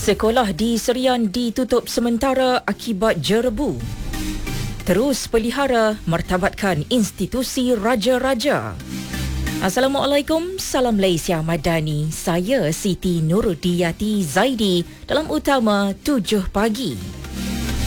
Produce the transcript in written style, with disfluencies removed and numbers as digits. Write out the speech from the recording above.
Sekolah di Serian ditutup sementara akibat jerebu. Terus pelihara martabatkan institusi raja-raja. Assalamualaikum, salam Malaysia Madani. Saya Siti Nurudiyati Zaidi dalam Utama 7 Pagi.